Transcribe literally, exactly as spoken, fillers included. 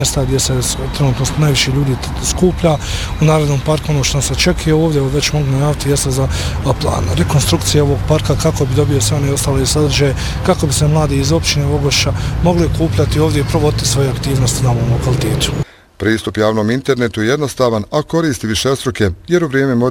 Mjesta gdje se trenutno najviše ljudi skuplja u Narodnom parku. Ono što nas očekuje ovdje, već mogu najaviti, jeste za plan rekonstrukcije ovog parka kako bi dobio sve one ostale sadržaje, kako bi se mladi iz općine Vogošća mogli okupljati ovdje i provoditi svoje aktivnosti na ovom lokalitetu. Pristup javnom internetu je jednostavan, a koristi višestruke, jer u vrijeme